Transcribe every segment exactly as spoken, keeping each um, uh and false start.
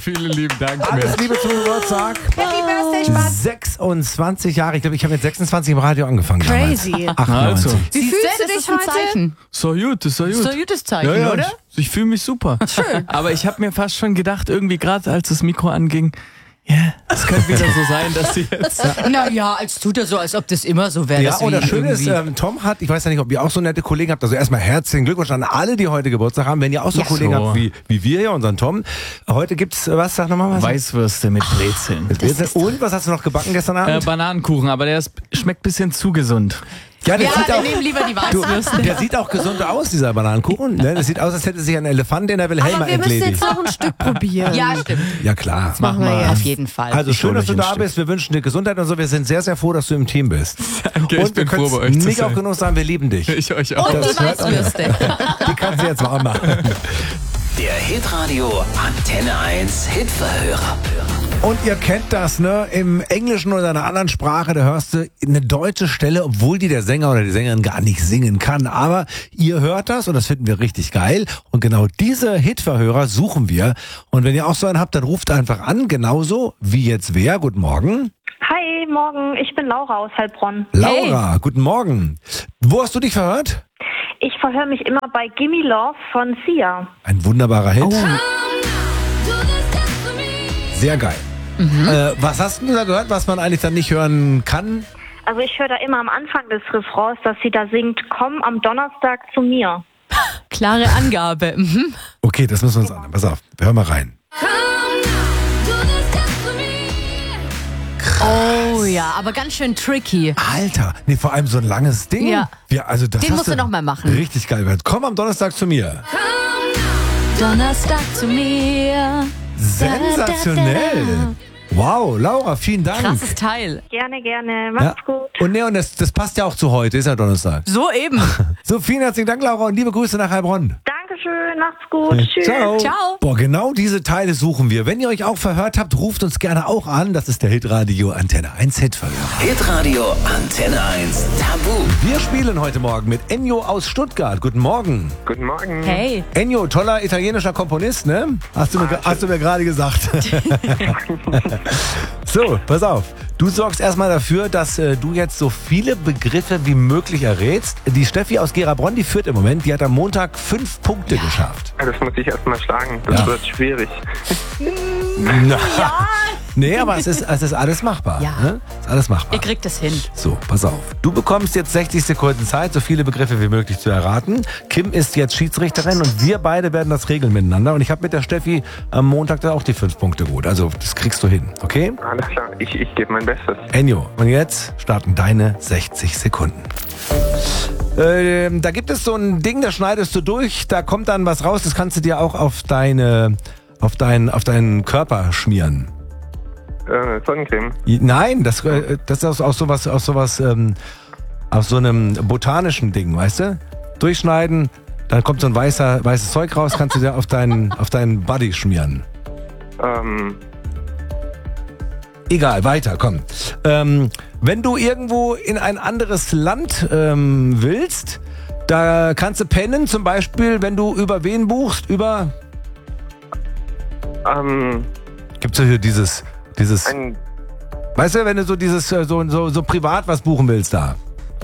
Vielen lieben Dank. Alles Liebe zum Geburtstag. Happy Birthday, Spaß. sechsundzwanzig Jahre. Ich glaube, ich habe mit sechsundzwanzig im Radio angefangen. Crazy. Ach, Also. Wie Siehst fühlst du, du das dich ist ein heute? Zeichen. So gut, ist so gut. So ein gutes Zeichen, ja, ja, oder? Ich, ich fühle mich super. Schön. Aber ich habe mir fast schon gedacht, irgendwie gerade als das Mikro anging, ja, yeah, es könnte wieder so sein, dass sie jetzt... Naja, als tut er so, als ob das immer so wäre. Ja, dass und wir das ihn Schöne ist, irgendwie- ähm, Tom hat, ich weiß ja nicht, ob ihr auch so nette Kollegen habt, also erstmal herzlichen Glückwunsch an alle, die heute Geburtstag haben. Wenn ihr auch so Ja. Kollegen So. habt wie, wie wir hier, unseren Tom. Heute gibt's, äh, was, sag nochmal was? Weißwürste mit Brezeln. Und, was hast du noch gebacken gestern Äh, Abend? Bananenkuchen, aber der ist, schmeckt ein bisschen zu gesund. Ja, der Ja, sieht wir auch, nehmen lieber die du, Weißwürste. der sieht auch gesund aus, dieser Bananenkuchen. Ne? Das sieht aus, als hätte sich ein Elefant in der Wilhelma Aber wir müssen entledigt. jetzt noch ein Stück probieren. Ja, stimmt. Ja, klar. machen wir jetzt. Auf jeden Fall. Also schön, hol dass euch du ein da Stück. bist. Wir wünschen dir Gesundheit und so. Wir sind sehr, sehr froh, dass du im Team bist. Danke, und ich bin wir froh, bei euch zu nicht auch sein. genug sagen, wir lieben dich. Ich euch auch. Und Das die hört man. Weißwürste. Die kannst du jetzt mal machen. Der Hitradio Antenne eins Hitverhörer. Und ihr kennt das, ne? Im Englischen oder einer anderen Sprache, da hörst du eine deutsche Stelle, obwohl die der Sänger oder die Sängerin gar nicht singen kann. Aber ihr hört das und das finden wir richtig geil. Und genau diese Hitverhörer suchen wir. Und wenn ihr auch so einen habt, dann ruft einfach an, genauso wie jetzt wer. Guten Morgen. Hi, morgen. Ich bin Laura aus Heilbronn. Laura, guten Morgen. Wo hast du dich verhört? Ich verhöre mich immer bei Gimme Love von Sia. Ein wunderbarer Hit. Sehr geil. Äh, was hast du da gehört, was man eigentlich dann nicht hören kann? Also ich höre da immer am Anfang des Refrains, dass sie da singt, komm am Donnerstag zu mir. Klare Angabe. Mhm. Okay, das müssen wir uns anhören. Pass auf, wir hören mal rein. Oh ja, aber ganz schön tricky. Alter, nee, vor allem so ein langes Ding. Ja. Wir, also das Den hast musst du noch mal machen. Richtig geil gehört. Komm am Donnerstag zu mir. Donnerstag zu mir. Sensationell. Wow, Laura, vielen Dank. Krasses Teil. Gerne, gerne. Ja. Macht's gut. Und nee, und das, das passt ja auch zu heute, ist ja Donnerstag. So eben. So, vielen herzlichen Dank, Laura, und liebe Grüße nach Heilbronn. Dankeschön, macht's gut. Tschüss. Ciao. Ciao. Boah, genau diese Teile suchen wir. Wenn ihr euch auch verhört habt, ruft uns gerne auch an. Das ist der Hitradio Antenne eins Hitverhörer. Hitradio Antenne eins Tabu. Wir spielen heute Morgen mit Ennio aus Stuttgart. Guten Morgen. Guten Morgen. Hey. Ennio, toller italienischer Komponist, ne? Hast du mir, hast du mir gerade gesagt. So, pass auf. Du sorgst erstmal dafür, dass äh, du jetzt so viele Begriffe wie möglich errätst. Die Steffi aus Gerabronn, die führt im Moment. Die hat am Montag fünf Punkte geschafft. Das muss ich erstmal schlagen. Das Ja. wird schwierig. Na. Nee, aber es ist, es ist alles machbar. Ja. Ne? Ist alles machbar. Ihr kriegt es hin. So, pass auf. Du bekommst jetzt sechzig Sekunden Zeit, so viele Begriffe wie möglich zu erraten. Kim ist jetzt Schiedsrichterin und wir beide werden das regeln miteinander. Und ich habe mit der Steffi am Montag dann auch die fünf Punkte gut. Also, das kriegst du hin, okay? Alles klar. Ich, ich gebe mein Bestes. Ennio, und jetzt starten deine sechzig Sekunden. Ähm, da gibt es so ein Ding, das schneidest du durch, da kommt dann was raus, das kannst du dir auch auf deine, auf deinen, auf deinen Körper schmieren. Äh, Sonnencreme. Nein, das, äh, das ist aus, aus sowas, aus sowas, ähm, aus so einem botanischen Ding, weißt du? Durchschneiden, dann kommt so ein weißer, weißes Zeug raus, kannst du dir auf deinen, auf deinen Body schmieren. Ähm, Egal, weiter, komm. Ähm, wenn du irgendwo in ein anderes Land ähm, willst, da kannst du pennen, zum Beispiel, wenn du über wen buchst, über... ähm, Gibt's ja hier dieses, dieses... ein, Weißt du, wenn du so dieses, äh, so, so, so privat was buchen willst da.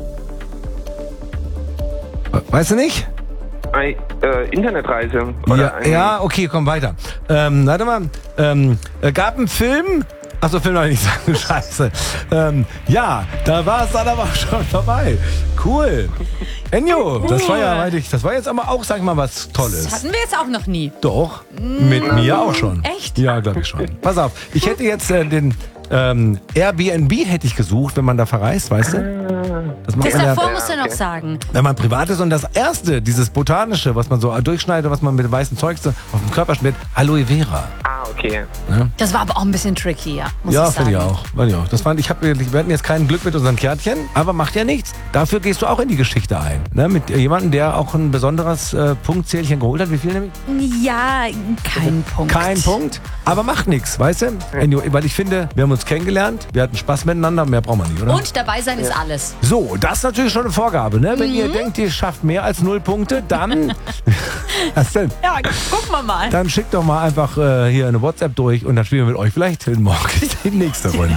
Weißt du nicht? ein äh, Internetreise. Oder Ja, ein, ja, okay, komm weiter. Ähm, warte mal, ähm, äh, gab einen Film... Achso, Film noch nicht sagen, scheiße. Ähm, ja, da war es dann aber auch schon vorbei. Cool. Ennio, das war ja, meinte ich, das war jetzt aber auch, sag ich mal, was Das Tolles. hatten wir jetzt auch noch nie. Doch, mit mir auch schon. Echt? Ja, glaube ich schon. Pass auf, ich hätte jetzt äh, den ähm, Airbnb hätte ich gesucht, wenn man da verreist, weißt du? Das macht Das man ja, davor musst du noch okay. sagen. wenn man privat ist. Und das erste, dieses botanische, was man so durchschneidet, was man mit dem weißen Zeug so auf dem Körper schmiert, Aloe Vera. Ah, okay. Das war aber auch ein bisschen tricky, ja. Muss Ja, ich sagen. finde ich auch. Finde ich auch. Das fand ich, hab, wir hatten jetzt kein Glück mit unseren Kärtchen, aber macht ja nichts. Dafür gehst du auch in die Geschichte ein. Ne? Mit jemandem, der auch ein besonderes äh, Punktzählchen geholt hat. Wie viel nämlich? Ja, kein Punkt. Kein Punkt, aber macht nichts, weißt du? Anyway, weil ich finde, wir haben uns kennengelernt, wir hatten Spaß miteinander, mehr brauchen wir nicht, oder? Und dabei sein ist alles. So, das ist natürlich schon eine Vorgabe, ne? Wenn ihr denkt, ihr schafft mehr als null Punkte, dann... Was denn? Ja, gucken wir mal. Dann schickt doch mal einfach äh, hier eine WhatsApp WhatsApp durch und dann spielen wir mit euch vielleicht morgen die nächste Runde.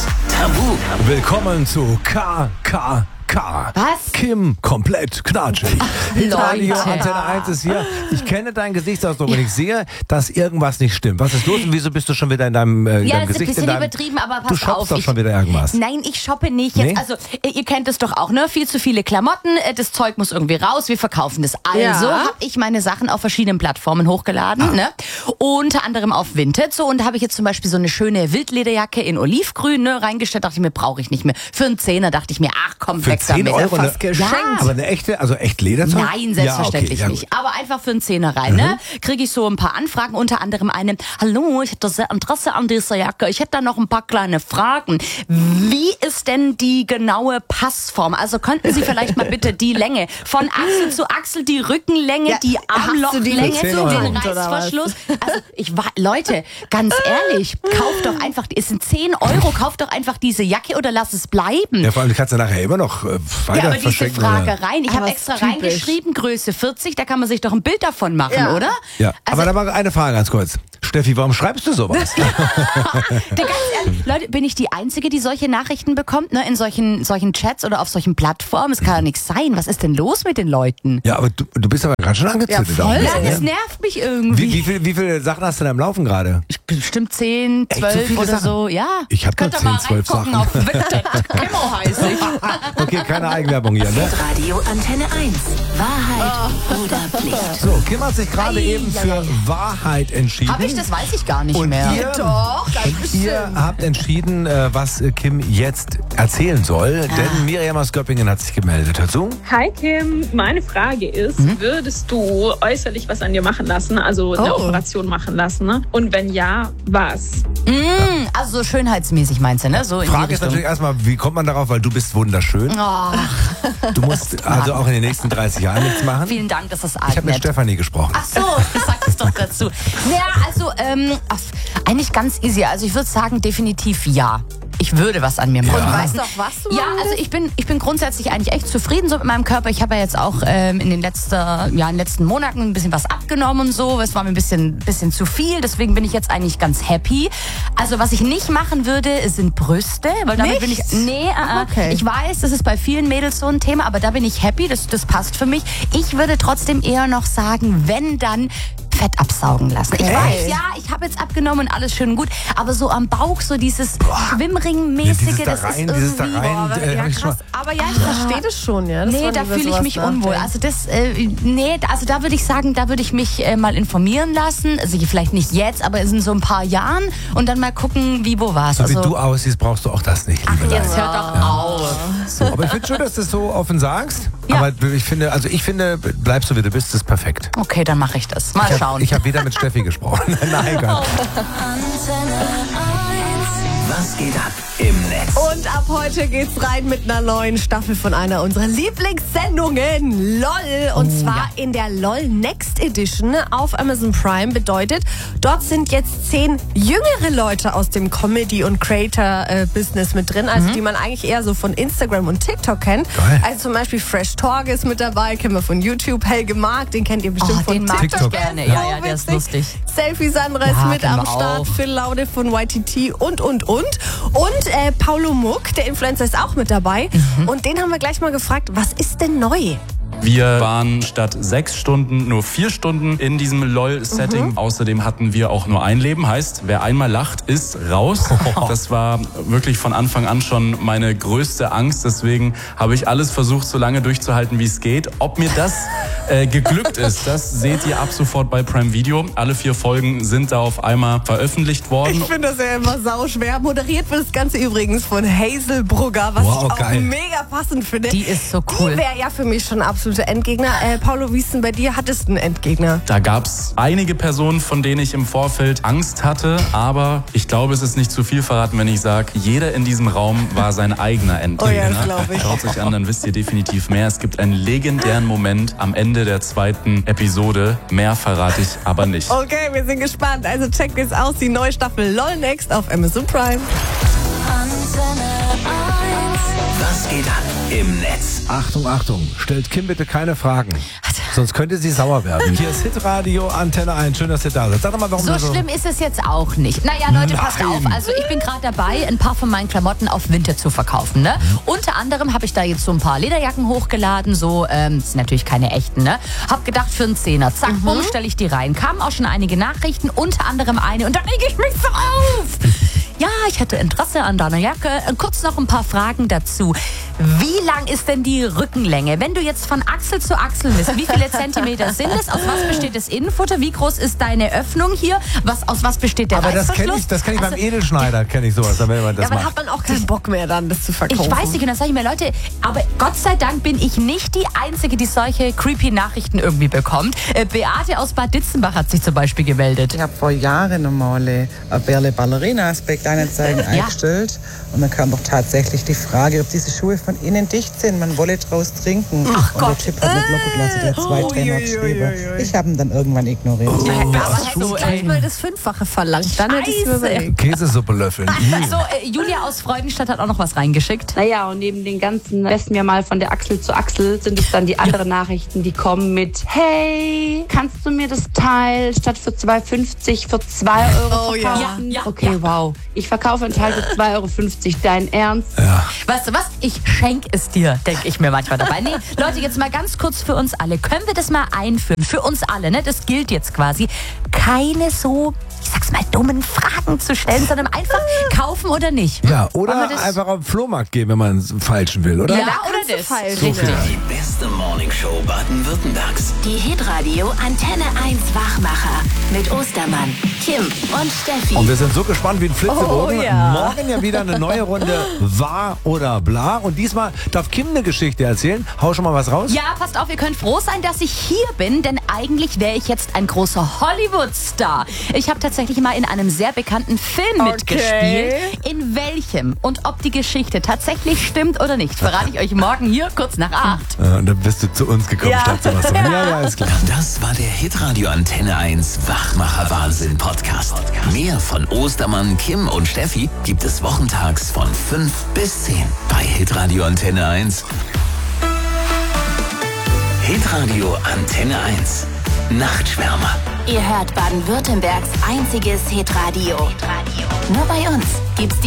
Tabu. Willkommen zu K K K. Was? Kim, komplett knatschig. Radio Leute. Antenne eins ist hier. Ich kenne deinen Gesichtsausdruck und ich sehe, dass irgendwas nicht stimmt. Was ist los und wieso bist du schon wieder in deinem, äh, in Ja, deinem das ist ein Gesicht? bisschen in deinem, übertrieben, aber du pass shoppst auf. doch ich- schon wieder irgendwas. Nein, ich shoppe nicht. Jetzt, Nee? Also, äh, ihr kennt es doch auch, ne? Viel zu viele Klamotten, äh, das Zeug muss irgendwie raus, wir verkaufen das. Also Ja. habe ich meine Sachen auf verschiedenen Plattformen hochgeladen, ne? Unter anderem auf Vinted. So, und da habe ich jetzt zum Beispiel so eine schöne Wildlederjacke in Olivgrün, ne, reingestellt. Dachte ich mir, brauche ich nicht mehr. Für einen Zehner dachte ich mir, ach komm, Für weg zehn damit. Euro fast eine- geschenkt. Aber eine echte, also echt Lederzeug? Nein, selbstverständlich ja, okay, ja, nicht. Aber einfach für einen Zehner rein, ne? Kriege ich so ein paar Anfragen, unter anderem eine, hallo, ich hätte sehr Interesse an dieser Jacke. Ich hätte da noch ein paar kleine Fragen. Wie ist denn die genaue Passform? Also könnten Sie vielleicht mal bitte die Länge von Achsel zu Achsel, die Rückenlänge, Ja, die hast du die Armlochlänge, für zehn den Euro? Reißverschluss. Also ich war, Leute, ganz ehrlich, kauft doch einfach, es sind zehn Euro, kauft doch einfach diese Jacke oder lass es bleiben. Ja, vor allem kannst du nachher immer noch äh, weiter Ja, aber diese verschenken. oder? Fragereien, ich Aber habe ist extra typisch. reingeschrieben, Größe vierzig, da kann man sich doch ein Bild davon machen, Ja. oder? Ja, Also, aber da mal eine Frage ganz kurz. Steffi, warum schreibst du sowas? der, ganz ehrlich, Leute, bin ich die Einzige, die solche Nachrichten bekommt, ne, in solchen, solchen Chats oder auf solchen Plattformen? Es kann ja nichts sein. Was ist denn los mit den Leuten? Ja, aber du, du bist aber gerade schon angezündet. Ja, auch ein voll. bisschen, Ja, das ne? nervt mich irgendwie. Wie, wie, viel, wie viele Sachen hast du denn am Laufen gerade? Bestimmt zehn, Echt so zwölf viele oder Sachen? so, ja. Ich hab Könnt grad ihr mal zehn, zwölf reingucken Sachen. auf Vinted. Kimmo heiß ich. Okay, keine Eigenwerbung hier, ne? Radio Antenne eins. Wahrheit oder Pflicht? So, Kim hat sich gerade eben für Wahrheit entschieden. Habe ich? Das weiß ich gar nicht Und mehr. ihr, Doch, ganz und ihr habt entschieden, äh, was äh, Kim jetzt erzählen soll. Ah. Denn Miriam aus Göppingen hat sich gemeldet. Hör zu. Hi Kim, meine Frage ist, Mhm. würdest du äußerlich was an dir machen lassen, also eine Oh. Operation machen lassen? Ne? Und wenn ja, was? Mm, also so schönheitsmäßig meinst du, ne? So in die Frage ist Richtung. natürlich erstmal, wie kommt man darauf? Weil du bist wunderschön. Oh, Du musst also auch in den nächsten dreißig Jahren nichts machen. vielen Dank, dass das Ich habe mit nett. Stefanie gesprochen. Ach so, sag es doch dazu. Ja, also ähm, ach, eigentlich ganz easy. Also ich würde sagen definitiv ja. Ich würde was an mir machen. Ja. Weißt du auch, was du Ja, machen also willst? ich bin, ich bin grundsätzlich eigentlich echt zufrieden so mit meinem Körper. Ich habe ja jetzt auch ähm, in den letzten, ja, in den letzten Monaten ein bisschen was abgenommen und so. Es war mir ein bisschen, bisschen zu viel, deswegen bin ich jetzt eigentlich ganz happy. Also was ich nicht machen würde, sind Brüste, weil damit bin ich, Nicht? nee, äh, Ach, okay. ich weiß, das ist bei vielen Mädels so ein Thema, aber da bin ich happy, das, das passt für mich. Ich würde trotzdem eher noch sagen, wenn dann Fett absaugen lassen. Ich Okay. weiß, ja, ich habe jetzt abgenommen und alles schön und gut, aber so am Bauch, so dieses Ja, Schwimmringmäßige, dieses da das rein, ist dieses da irgendwie... rein. äh, Ja, hab ich schon krass. Aber ja, ich verstehe das schon, ja. Das Nee, man da über fühle ich sowas mich unwohl. nachdenkt. Also das, äh, nee, also da würde ich sagen, da würde ich mich äh, mal informieren lassen. Also vielleicht nicht jetzt, aber in so ein paar Jahren und dann mal gucken, wie, wo war's. So wie Also, du aussiehst, brauchst du auch das nicht, liebe ach, jetzt Leute. hört doch auf. So, aber ich finde schon, dass du es so offen sagst. Ja. Aber ich finde, also ich finde, bleib so wie du bist, ist perfekt. Okay, dann mache ich das. Mal Ich schauen. habe hab wieder mit Steffi gesprochen. Nein, Gott. Was geht ab im Netz? Und ab heute geht's rein mit einer neuen Staffel von einer unserer Lieblingssendungen, LOL. Und Oh, zwar in der LOL Next Edition auf Amazon Prime. Bedeutet, dort sind jetzt zehn jüngere Leute aus dem Comedy- und Creator-Business mit drin. Also die man eigentlich eher so von Instagram und TikTok kennt. Geil. Also zum Beispiel Fresh Talk ist mit dabei, kennen wir von YouTube. Helge Mark, den kennt ihr bestimmt Oh, von den mag ich TikTok. gerne. So Ja, ja, der ist witzig. lustig. Selfie Sandra ist Ja, mit kennen am wir Start. auch. Phil Laude von Y T T und, und, und. Und äh, Paulo Muck, der Influencer, ist auch mit dabei. Mhm. Und den haben wir gleich mal gefragt, was ist denn neu? Wir waren statt sechs Stunden nur vier Stunden in diesem LOL-Setting. Außerdem hatten wir auch nur ein Leben. Heißt, wer einmal lacht, ist raus. Das war wirklich von Anfang an schon meine größte Angst. Deswegen habe ich alles versucht, so lange durchzuhalten, wie es geht. Ob mir das äh, geglückt ist, das seht ihr ab sofort bei Prime Video. Alle vier Folgen sind da auf einmal veröffentlicht worden. Ich finde das ja immer sauschwer. Moderiert wird das Ganze übrigens von Hazel Brugger, was Wow, ich auch geil. mega passend finde. Die ist so cool. Die wäre ja für mich schon ein absoluter Endgegner. Äh, Paulo, wie ist denn bei dir? Hattest du einen Endgegner? Da gab es einige Personen, von denen ich im Vorfeld Angst hatte. Aber ich glaube, es ist nicht zu viel verraten, wenn ich sage, jeder in diesem Raum war sein eigener Endgegner. Oh ja, das glaub ich. Schaut euch an, dann wisst ihr definitiv mehr. Es gibt einen legendären Moment am Ende der zweiten Episode. Mehr verrate ich aber nicht. Okay, wir sind gespannt. Also checkt es aus, die neue Staffel LOL Next auf Amazon Prime. Antenne eins. Was geht ab im Netz? Achtung, Achtung, stellt Kim bitte keine Fragen. Sonst könnte sie sauer werden. Hier ist Hitradio Antenne eins. Schön, dass ihr da seid. Sag doch mal, warum So du so... schlimm ist es jetzt auch nicht. Naja, Leute, passt Nein. auf. Also ich bin gerade dabei, ein paar von meinen Klamotten auf Vinted zu verkaufen. Ne? Unter anderem habe ich da jetzt so ein paar Lederjacken hochgeladen. So, ähm, das sind natürlich keine echten. Ne? Hab gedacht, für einen Zehner. Zack, Mhm. bumm, stelle ich die rein. Kamen auch schon einige Nachrichten, unter anderem eine. Und da reg ich mich so auf. Ja, ich hätte Interesse an deiner Jacke. Kurz noch ein paar Fragen dazu. Wie lang ist denn die Rückenlänge? Wenn du jetzt von Achsel zu Achsel misst, wie viele Zentimeter sind es? Aus was besteht das Innenfutter? Wie groß ist deine Öffnung hier? Was, aus was besteht der Aber das Reißverschluss? kenne ich, das kenn ich Also, beim Edelschneider, kenne ich sowas, wenn man das Ja, aber macht. hat man auch keinen Bock mehr dann, das zu verkaufen. Ich weiß nicht, und dann sage ich mir, Leute, aber Gott sei Dank bin ich nicht die Einzige, die solche creepy Nachrichten irgendwie bekommt. Äh, Beate aus Bad Ditzenbach hat sich zum Beispiel gemeldet. Ich habe vor Jahren einmal eine Berle Ballerinas bei Kleinanzeigen Ja. eingestellt und dann kam doch tatsächlich die Frage, ob diese Schuhe von innen dicht sind. Man wolle draus trinken. Ach und Gott. der Typ hat eine Glocke der hat zwei Trainer geschrieben. Ich habe ihn dann irgendwann ignoriert. Oh, Aber aber hätte ich gleich mal das Fünffache verlangt, dann hätte ich mir Scheiße. überlegt. Käsesuppe löffeln. So, äh, Julia aus Freudenstadt hat auch noch was reingeschickt. Naja, und neben den ganzen, messen wir mal von der Achsel zu Achsel, sind es dann die anderen Nachrichten, die kommen mit: Hey, kannst du mir das Teil statt für zwei fünfzig für zwei Euro Oh, ja. verkaufen? Ja, ja, okay, ja. wow. Ich verkaufe ein Teil für zwei Euro fünfzig. Dein Ernst? Weißt du was? Ich schenk es dir, denke ich mir manchmal dabei. Nee, Leute, jetzt mal ganz kurz für uns alle. Können wir das mal einführen? Für uns alle, ne? Das gilt jetzt quasi. Keine so, ich sag's mal, dummen Fragen zu stellen, sondern einfach kaufen oder nicht. Ja, Wollen oder wir das- einfach auf den Flohmarkt gehen, wenn man einen falschen will, oder? Ja, da oder kannst du das. falsch. Richtig. Die beste Morningshow Baden-Württembergs. Die Hitradio Antenne eins Wachmacher mit Ostermann, Kim und Steffi. Und wir sind so gespannt wie ein Flitzebogen. Oh, ja. Morgen ja wieder eine neue Runde Wahr oder Bla. Und diesmal darf Kim eine Geschichte erzählen. Hau schon mal was raus. Ja, passt auf, ihr könnt froh sein, dass ich hier bin, denn eigentlich wäre ich jetzt ein großer Hollywood-Star. Ich habe tatsächlich mal in einem sehr bekannten Film Okay. mitgespielt. In welchem und ob die Geschichte tatsächlich stimmt oder nicht, verrate ich euch morgen hier kurz nach acht. Ja, und dann bist du zu uns gekommen, Ja. statt zu was. Ja, ja, ist klar. Das war der Hitradio Antenne eins Wachmacher Wahnsinn Podcast. Mehr von Ostermann, Kim und Steffi gibt es wochentags von fünf bis zehn bei Hitradio Antenne eins. Hitradio Antenne eins. Nachtschwärmer. Ihr hört Baden-Württembergs einziges Hitradio. Nur bei uns gibt's die